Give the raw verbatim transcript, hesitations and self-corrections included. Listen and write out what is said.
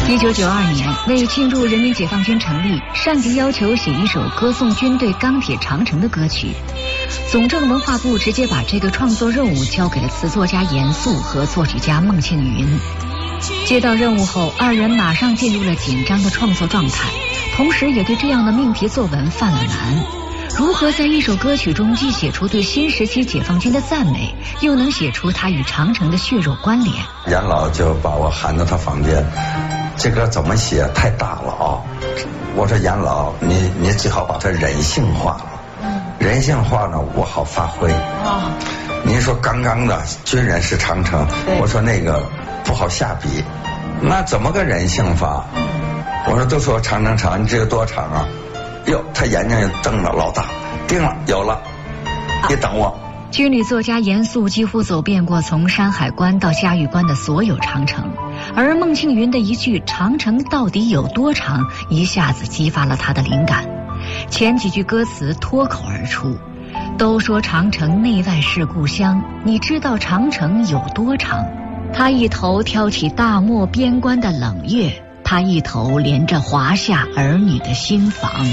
一九九二年，为庆祝人民解放军成立，上级要求写一首歌颂军队钢铁长城的歌曲。总政文化部直接把这个创作任务交给了词作家严肃和作曲家孟庆云。接到任务后，二人马上进入了紧张的创作状态，同时也对这样的命题作文犯了难。如何在一首歌曲中既写出对新时期解放军的赞美，又能写出它与长城的血肉关联？ 严老就把我喊到他房间，这歌怎么写太大了啊！我说严老，你你最好把它人性化了，人性化呢我好发挥。哦，您说刚刚的军人是长城，我说那个不好下笔，那怎么个人性法？我说都说长城长，你这个多长啊？哟，他眼睛瞪得老大，定了，有了，你等我。 军旅作家严肃几乎走遍过从山海关到嘉峪关的所有长城，而孟庆云的一句“长城到底有多长”一下子激发了他的灵感。前几句歌词脱口而出：“都说长城内外是故乡，你知道长城有多长？”他一头挑起大漠边关的冷月，他一头连着华夏儿女的心房。